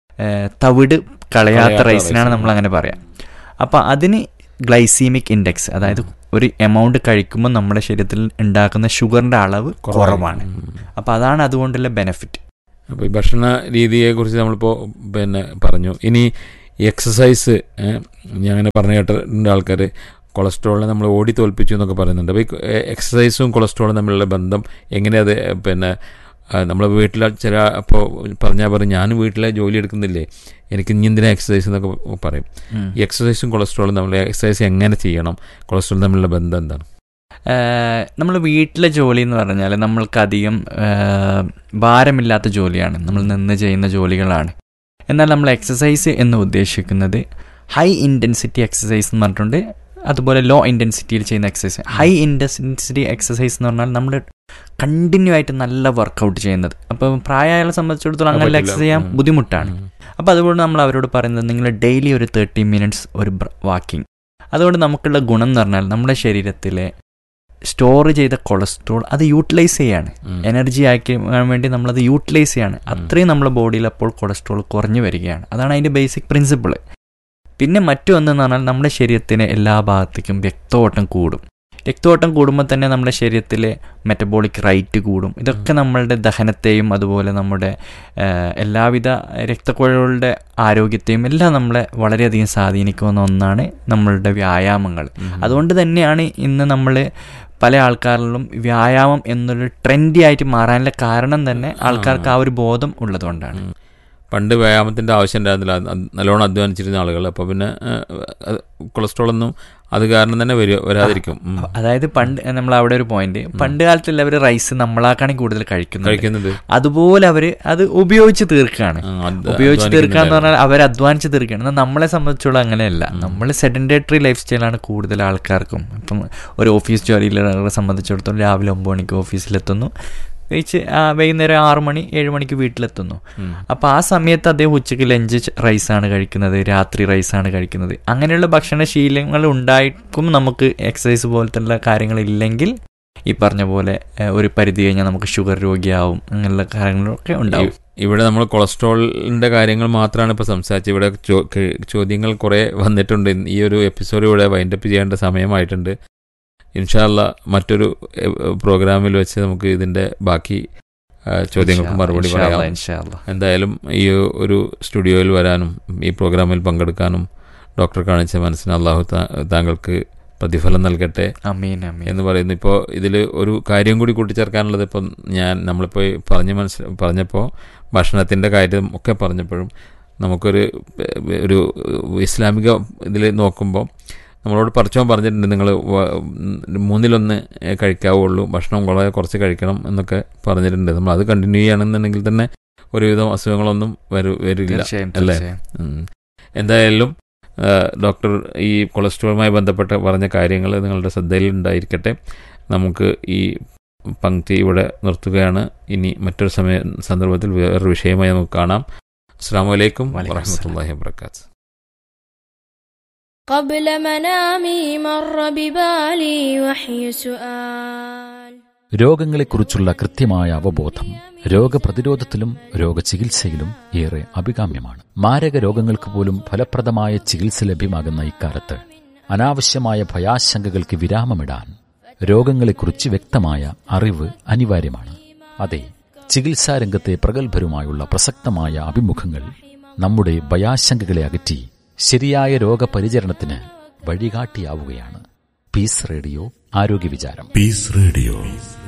തവിട് കളയാത്ത റൈസിനാണ് നമ്മൾ അങ്ങനെ പറയാം. അപ്പോൾ അതിന് ഗ്ലൈസീമിക് ഇൻഡെക്സ്, അതായത് ഒരു എമൗണ്ട് കഴിക്കുമ്പോൾ നമ്മുടെ ശരീരത്തിൽ ഉണ്ടാക്കുന്ന ഷുഗറിൻ്റെ അളവ് കുറവാണ്. അപ്പോൾ അതാണ് അതുകൊണ്ടുള്ള ബെനിഫിറ്റ്. അപ്പോൾ ഈ ഭക്ഷണ രീതിയെക്കുറിച്ച് നമ്മളിപ്പോൾ പിന്നെ പറഞ്ഞു. ഇനി എക്സസൈസ്, ഞാൻ അങ്ങനെ പറഞ്ഞു കേട്ടിട്ടുണ്ട് ആൾക്കാർ കൊളസ്ട്രോളിനെ നമ്മൾ ഓടി തോൽപ്പിച്ചു എന്നൊക്കെ പറയുന്നുണ്ട്. അപ്പോൾ ഈ എക്സസൈസും കൊളസ്ട്രോളും തമ്മിലുള്ള ബന്ധം എങ്ങനെയത്? പിന്നെ നമ്മൾ വീട്ടിലെ ചില അപ്പോൾ പറഞ്ഞാൽ പറയും, ഞാൻ വീട്ടിലെ ജോലി എടുക്കുന്നില്ലേ, എനിക്ക് ഇനി എന്തിനാ എക്സസൈസ് എന്നൊക്കെ പറയും. ഈ എക്സസൈസും കൊളസ്ട്രോളും നമ്മൾ എക്സസൈസ് എങ്ങനെ ചെയ്യണം, കൊളസ്ട്രോൾ തമ്മിലുള്ള ബന്ധം എന്താണ്? നമ്മൾ വീട്ടിലെ ജോലി എന്ന് പറഞ്ഞാൽ നമ്മൾക്കധികം ഭാരമില്ലാത്ത ജോലിയാണ്, നമ്മൾ നിന്ന് ചെയ്യുന്ന ജോലികളാണ്. എന്നാൽ നമ്മൾ എക്സസൈസ് എന്ന് ഉദ്ദേശിക്കുന്നത് ഹൈ ഇൻറ്റൻസിറ്റി എക്സസൈസ് എന്ന് പറഞ്ഞിട്ടുണ്ട്, അതുപോലെ ലോ ഇൻറ്റൻസിറ്റിയിൽ ചെയ്യുന്ന എക്സസൈസ്. ഹൈ ഇൻറ്റൻസിറ്റി എക്സസൈസ് എന്ന് പറഞ്ഞാൽ നമ്മൾ കണ്ടിന്യൂ ആയിട്ട് നല്ല വർക്കൗട്ട് ചെയ്യുന്നത്. അപ്പം പ്രായമായാളെ സംബന്ധിച്ചിടത്തോളം അങ്ങനെ എക്സസൈസ് ചെയ്യാൻ ബുദ്ധിമുട്ടാണ്. അപ്പോൾ അതുകൊണ്ട് നമ്മൾ അവരോട് പറയുന്നത് നിങ്ങൾ ഡെയിലി ഒരു തേർട്ടി മിനിറ്റ്സ് ഒരു വാക്കിംഗ്. അതുകൊണ്ട് നമുക്കുള്ള ഗുണം എന്ന് പറഞ്ഞാൽ നമ്മുടെ ശരീരത്തിലെ സ്റ്റോർ ചെയ്ത കൊളസ്ട്രോൾ അത് യൂട്ടിലൈസ് ചെയ്യാണ്, എനർജി ആക്കി വേണ്ടി നമ്മളത് യൂട്ടിലൈസ് ചെയ്യാണ്. അത്രയും നമ്മുടെ ബോഡിയിൽ അപ്പോൾ കൊളസ്ട്രോൾ കുറഞ്ഞു വരികയാണ്. അതാണ് അതിൻ്റെ ബേസിക് പ്രിൻസിപ്പിൾ. പിന്നെ മറ്റൊന്നെന്ന് പറഞ്ഞാൽ നമ്മുടെ ശരീരത്തിന് എല്ലാ ഭാഗത്തേക്കും രക്തോട്ടം കൂടും. രക്തോട്ടം കൂടുമ്പോൾ തന്നെ നമ്മുടെ ശരീരത്തിലെ മെറ്റബോളിക് റേറ്റ് കൂടും. ഇതൊക്കെ നമ്മളുടെ ദഹനത്തെയും അതുപോലെ നമ്മുടെ എല്ലാവിധ രക്തക്കുഴലുകളുടെ ആരോഗ്യത്തെയും എല്ലാം നമ്മളെ വളരെയധികം സ്വാധീനിക്കുന്ന ഒന്നാണ് നമ്മളുടെ വ്യായാമങ്ങൾ. അതുകൊണ്ട് തന്നെയാണ് ഇന്ന് നമ്മൾ പല ആൾക്കാരിലും വ്യായാമം എന്നൊരു ട്രെൻഡി ആയിട്ട് മാറാനുള്ള കാരണം തന്നെ ആൾക്കാർക്ക് ആ ഒരു ബോധം ഉള്ളതുകൊണ്ടാണ്. പണ്ട് വ്യായാമത്തിൻ്റെ ആവശ്യം ഉണ്ടായിരുന്നില്ല, നല്ലോണം അധ്വാനിച്ചിരുന്ന ആളുകൾ. അപ്പോൾ പിന്നെ കൊളസ്ട്രോളൊന്നും അത് കാരണം തന്നെ വരും വരാതിരിക്കും. അതായത് പണ്ട് നമ്മൾ അവിടെ ഒരു പോയിന്റ്, പണ്ട് കാലത്ത് എല്ലാവർ റൈസ് നമ്മളാക്കാണെങ്കിൽ കൂടുതൽ കഴിക്കുന്നത്, അതുപോലെ അവർ അത് ഉപയോഗിച്ച് തീർക്കുകയാണ്. ഉപയോഗിച്ച് തീർക്കാന്ന് പറഞ്ഞാൽ അവർ അധ്വാനിച്ച് തീർക്കുകയാണ്. എന്നാൽ നമ്മളെ സംബന്ധിച്ചോളം അങ്ങനെയല്ല. നമ്മൾ സെഡൻറ്ററി ലൈഫ് സ്റ്റൈലാണ് കൂടുതൽ ആൾക്കാർക്കും. ഇപ്പം ഒരു ഓഫീസ് ജോലിയിലെ സംബന്ധിച്ചിടത്തോളം രാവിലെ ഒമ്പത് മണിക്ക് ഓഫീസിലെത്തുന്നു, കഴിച്ച് വൈകുന്നേരം ആറു മണി ഏഴ് മണിക്ക് വീട്ടിലെത്തുന്നു. അപ്പോൾ ആ സമയത്ത് അദ്ദേഹം ഉച്ചയ്ക്ക് ലഞ്ച് റൈസാണ് കഴിക്കുന്നത്, രാത്രി റൈസാണ് കഴിക്കുന്നത്. അങ്ങനെയുള്ള ഭക്ഷണശീലങ്ങൾ ഉണ്ടായിട്ടും നമുക്ക് എക്സസൈസ് പോലത്തുള്ള കാര്യങ്ങളില്ലെങ്കിൽ ഈ പറഞ്ഞ പോലെ ഒരു പരിധി കഴിഞ്ഞാൽ നമുക്ക് ഷുഗർ രോഗിയാവും, അങ്ങനെയുള്ള കാര്യങ്ങളൊക്കെ ഉണ്ടാവും. ഇവിടെ നമ്മൾ കൊളസ്ട്രോളിൻ്റെ കാര്യങ്ങൾ മാത്രമാണ് ഇപ്പോൾ സംസാരിച്ചത്. ഇവിടെ ചോദ്യങ്ങൾ കുറേ വന്നിട്ടുണ്ട്. ഈ ഒരു എപ്പിസോഡ് ഇവിടെ വൈൻഡപ്പ് ചെയ്യേണ്ട സമയമായിട്ടുണ്ട്. ഇൻഷാ അല്ലാ മറ്റൊരു പ്രോഗ്രാമിൽ വെച്ച് നമുക്ക് ഇതിൻ്റെ ബാക്കി ചോദ്യങ്ങൾക്ക് മറുപടി പറയാം. എന്തായാലും ഈ ഒരു സ്റ്റുഡിയോയിൽ വരാനും ഈ പ്രോഗ്രാമിൽ പങ്കെടുക്കാനും ഡോക്ടർ കാണിച്ച മനസ്സിന് അള്ളാഹു താങ്കൾക്ക് പ്രതിഫലം നൽകട്ടെ എന്ന് പറയുന്നു. ഇപ്പോൾ ഇതിൽ ഒരു കാര്യം കൂടി കൂട്ടിച്ചേർക്കാനുള്ളത്, ഇപ്പം ഞാൻ നമ്മളിപ്പോൾ പറഞ്ഞ് മനസ്സിൽ പറഞ്ഞപ്പോൾ ഭക്ഷണത്തിൻ്റെ കാര്യം ഒക്കെ പറഞ്ഞപ്പോഴും നമുക്കൊരു ഒരു ഇസ്ലാമിക ഇതിൽ നോക്കുമ്പോൾ നമ്മളോട് പറിച്ചോൻ പറഞ്ഞിട്ടുണ്ട്, നിങ്ങൾ മൂന്നിലൊന്ന് കഴിക്കാവുള്ളൂ, ഭക്ഷണം വളരെ കുറച്ച് കഴിക്കണം എന്നൊക്കെ പറഞ്ഞിട്ടുണ്ട്. നമ്മൾ അത് കണ്ടിന്യൂ ചെയ്യുകയാണെന്നുണ്ടെങ്കിൽ തന്നെ ഒരുവിധം അസുഖങ്ങളൊന്നും വരു വരില്ല തീർച്ചയായും അല്ലേ? തീർച്ചയായും. ഉം. എന്തായാലും ആ, ഡോക്ടർ ഈ കൊളസ്ട്രോളുമായി ബന്ധപ്പെട്ട് പറഞ്ഞ കാര്യങ്ങൾ നിങ്ങളുടെ ശ്രദ്ധയിൽ ഉണ്ടായിരിക്കട്ടെ. നമുക്ക് ഈ പങ്ക്തി ഇവിടെ നിർത്തുകയാണ്. ഇനി മറ്റൊരു സമയ സന്ദർഭത്തിൽ വേറൊരു വിഷയമായി നമുക്ക് കാണാം. അസ്സലാമു അലൈക്കും വറഹ്മത്തുള്ളാഹി വബറകാതുഹു. قبل منامي مر ببالي وحي سؤال. രോഗങ്ങളെക്കുറിച്ചുള്ള കൃത്യമായ അവബോധം രോഗപ്രതിരോധത്തിലും രോഗചികിത്സയിലും ഏറെ അഭികാമ്യമാണ്. മാരക രോഗങ്ങൾക്ക് പോലും ഫലപ്രദമായ ചികിത്സ ലഭ്യമാകുന്ന ഇക്കാലത്ത് അനാവശ്യമായ ഭയാശങ്കകൾക്ക് വിരാമമിടാൻ രോഗങ്ങളെക്കുറിച്ച് വ്യക്തമായ അറിവ് അനിവാര്യമാണ്. അതെ, ചികിത്സാരംഗത്തെ പ്രഗത്ഭരുമായുള്ള പ്രസക്തമായ അഭിമുഖങ്ങൾ നമ്മുടെ ഭയാശങ്കകളെ അകറ്റി ശരിയായ രോഗപരിചരണത്തിന് വഴികാട്ടിയാവുകയാണ്. പീസ് റേഡിയോ ആരോഗ്യ വിചാരം. Piece radio